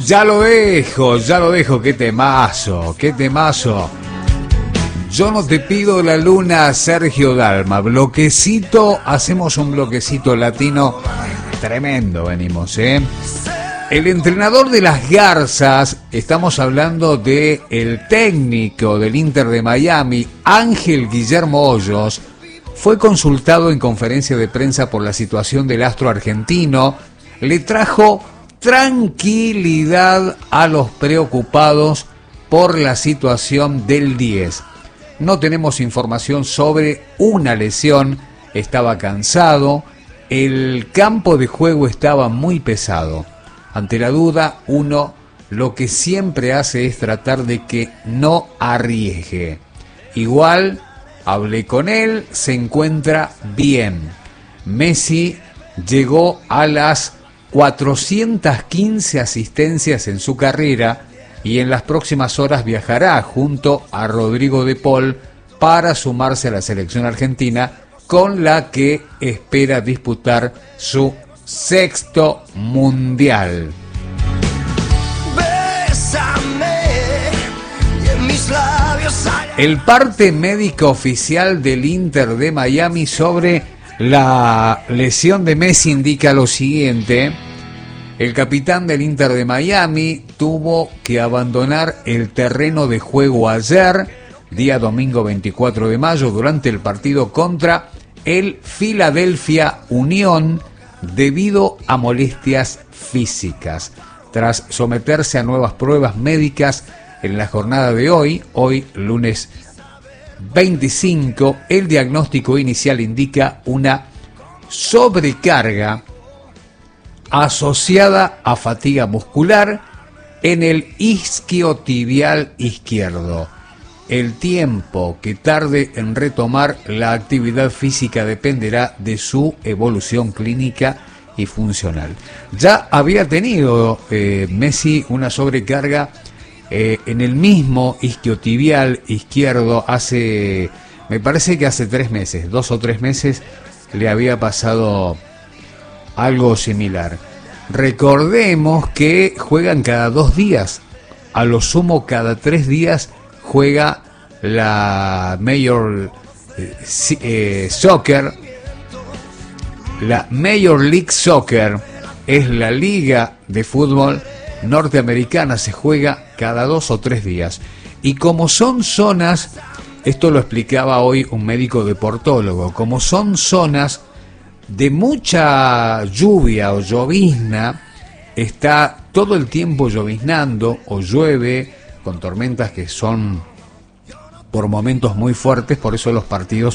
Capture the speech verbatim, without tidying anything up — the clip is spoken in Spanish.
Ya lo dejo, ya lo dejo, qué temazo, qué temazo. Yo no te pido la luna, Sergio Dalma. Bloquecito, hacemos un bloquecito latino tremendo, venimos, ¿eh? El entrenador de las Garzas, estamos hablando de el técnico del Inter de Miami, Ángel Guillermo Hoyos, fue consultado en conferencia de prensa por la situación del astro argentino. Le trajo tranquilidad a los preocupados por la situación del diez. No tenemos información sobre una lesión, estaba cansado, el campo de juego estaba muy pesado. Ante la duda, uno lo que siempre hace es tratar de que no arriesgue. Igual, hablé con él, se encuentra bien. Messi llegó a las cuatrocientas quince asistencias en su carrera y en las próximas horas viajará junto a Rodrigo de Paul para sumarse a la selección argentina, con la que espera disputar su sexto mundial. El parte médico oficial del Inter de Miami sobre la lesión de Messi indica lo siguiente: el capitán del Inter de Miami tuvo que abandonar el terreno de juego ayer, día domingo veinticuatro de mayo, durante el partido contra el Philadelphia Union, debido a molestias físicas. Tras someterse a nuevas pruebas médicas en la jornada de hoy, hoy lunes veinticinco, el diagnóstico inicial indica una sobrecarga asociada a fatiga muscular en el isquiotibial izquierdo. El tiempo que tarde en retomar la actividad física dependerá de su evolución clínica y funcional. Ya había tenido eh, Messi una sobrecarga eh, en el mismo isquiotibial izquierdo hace, me parece que hace tres meses, dos o tres meses le había pasado algo similar. Recordemos que juegan cada dos días, a lo sumo cada tres días juega la Major eh, Soccer. La Major League Soccer es la liga de fútbol norteamericana, se juega cada dos o tres días. Y como son zonas, esto lo explicaba hoy un médico deportólogo, como son zonas de mucha lluvia o llovizna, está todo el tiempo lloviznando o llueve con tormentas que son por momentos muy fuertes, por eso los partidos